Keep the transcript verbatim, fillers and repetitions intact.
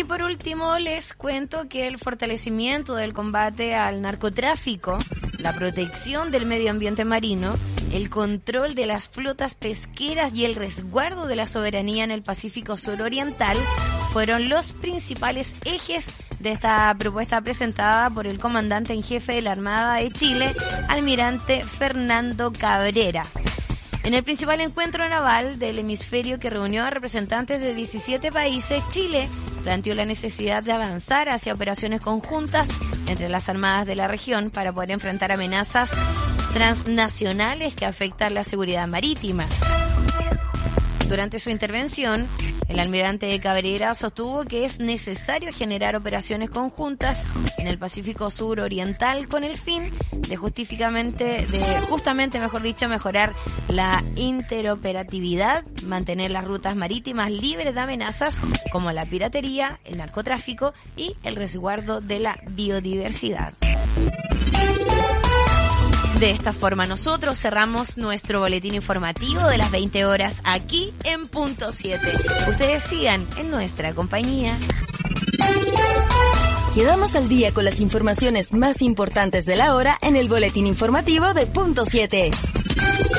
por último les cuento que el fortalecimiento del combate al narcotráfico, la protección del medio ambiente marino, el control de las flotas pesqueras y el resguardo de la soberanía en el Pacífico Suroriental fueron los principales ejes de esta propuesta presentada por el comandante en jefe de la Armada de Chile, almirante Fernando Cabrera. En el principal encuentro naval del hemisferio que reunió a representantes de diecisiete países, Chile planteó la necesidad de avanzar hacia operaciones conjuntas entre las armadas de la región para poder enfrentar amenazas transnacionales que afectan la seguridad marítima. Durante su intervención, el almirante Cabrera sostuvo que es necesario generar operaciones conjuntas en el Pacífico Suroriental con el fin de justificamente, de justamente, mejor dicho, mejorar la interoperatividad, mantener las rutas marítimas libres de amenazas como la piratería, el narcotráfico y el resguardo de la biodiversidad. De esta forma nosotros cerramos nuestro boletín informativo de las veinte horas aquí en Punto siete. Ustedes sigan en nuestra compañía. Quedamos al día con las informaciones más importantes de la hora en el boletín informativo de Punto siete.